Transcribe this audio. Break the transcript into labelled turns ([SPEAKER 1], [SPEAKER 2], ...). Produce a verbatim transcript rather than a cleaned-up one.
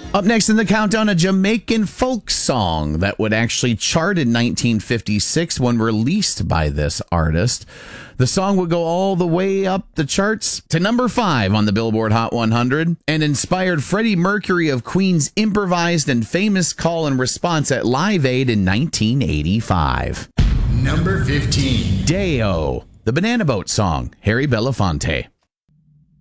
[SPEAKER 1] Up next in the countdown, a Jamaican folk song that would actually chart in nineteen fifty-six when released by this artist. The song would go all the way up the charts to number five on the Billboard Hot one hundred and inspired Freddie Mercury of Queen's improvised and famous call and response at Live Aid in nineteen eighty-five.
[SPEAKER 2] Number fifteen.
[SPEAKER 1] Deo, the Banana Boat song, Harry Belafonte.